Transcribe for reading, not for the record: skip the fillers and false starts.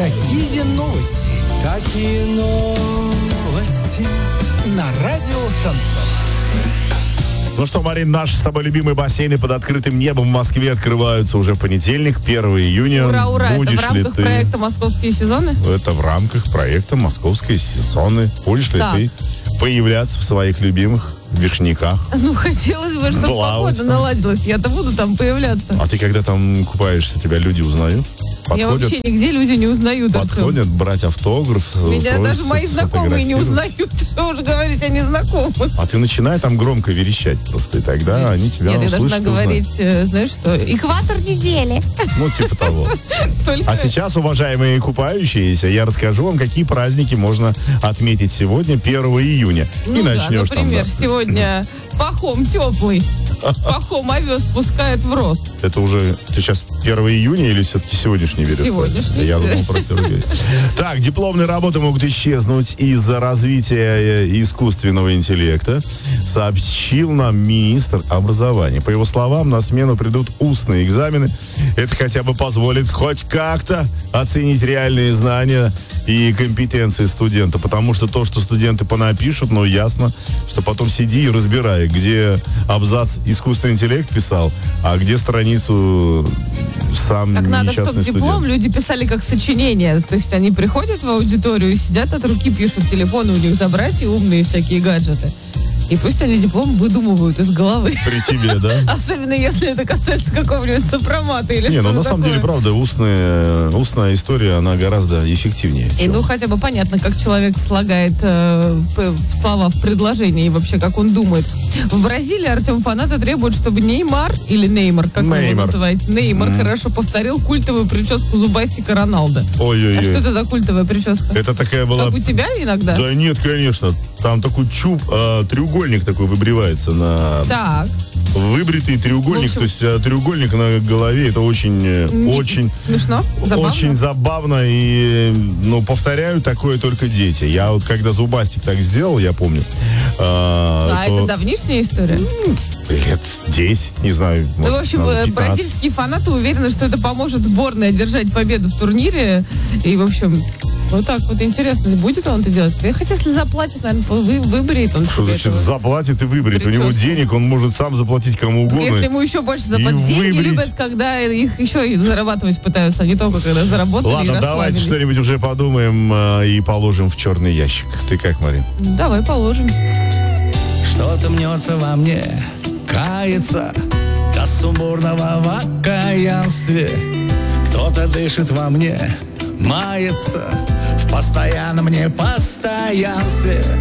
Какие новости? Какие новости? На радио Шансон. Ну что, Марин, наши с тобой любимые бассейны под открытым небом в Москве открываются уже в понедельник, 1 июня. Ура, ура! Будешь это в рамках проекта «Московские сезоны»? Это в рамках проекта «Московские сезоны». Будешь ли ты появляться в своих любимых вершниках? Ну, хотелось бы, чтобы погода наладилась. Я-то буду там появляться. А ты когда там купаешься, тебя люди узнают? Я вообще нигде люди не узнают. Подходят брать автограф. Меня даже мои знакомые не узнают. Что уж говорить о незнакомых. А ты начинай там громко верещать просто, и тогда они тебя услышат. Нет, я должна говорить, знаешь что, экватор недели. Ну, типа того. А сейчас, уважаемые купающиеся, я расскажу вам, какие праздники можно отметить сегодня, 1 июня. И начнешь там. Например, сегодня Пахом теплый. Пахом овес пускает в рост. Это уже, ты сейчас 1 июня или все-таки сегодняшний берешь? Сегодняшний. Я думал, про 1 июня. Так, дипломные работы могут исчезнуть из-за развития искусственного интеллекта, сообщил нам министр образования. По его словам, на смену придут устные экзамены. Это хотя бы позволит хоть как-то оценить реальные знания и компетенции студента, потому что то, что студенты понапишут, ну, ясно, что потом сиди и разбирай, где абзац искусственный интеллект писал, а где страницу сам так несчастный надо, чтобы диплом студент. люди писали как сочинение. То есть они приходят в аудиторию и сидят от руки, пишут, телефоны у них забрать и умные всякие гаджеты. И пусть они диплом выдумывают из головы. При тебе, да? Особенно, если это касается какого-нибудь сопромата или Не, что-то ну на самом такое. деле, правда, устная история, она гораздо эффективнее. И ну хотя бы понятно, как человек слагает слова в предложении и вообще, как он думает. В Бразилии, Артем, фанаты требуют, чтобы Неймар, или Неймар, как вы его называете, Неймар хорошо повторил культовую прическу зубастика Роналдо. Ой-ой-ой. А что это за культовая прическа? Это такая была... Как у тебя иногда? Да нет, конечно. Там такой треугольник такой выбривается на... Так. Выбритый треугольник, в общем, то есть треугольник на голове, это очень смешно, забавно. Очень забавно, и, ну, повторяю, такое только дети. Я вот когда зубастик так сделал, я помню. Это давнишняя история? Лет 10, не знаю. Ну, в общем, бразильские фанаты уверены, что это поможет сборной одержать победу в турнире. И, в общем, вот так вот интересно, будет он это делать? Хотя, если заплатит, наверное, выберет он. Что значит заплатит и выберет? У него денег, он может сам заплатить кому угодно. Если ему еще больше заплатить, деньги любят, когда их еще и зарабатывать пытаются, а не только когда заработали. Ладно, и давайте что-нибудь уже подумаем и положим в черный ящик. Ты как, Марин? Давай положим. Что-то мнется во мне, кается до сумбурного в окаянстве. Кто-то дышит во мне, мается в постоянном непостоянстве.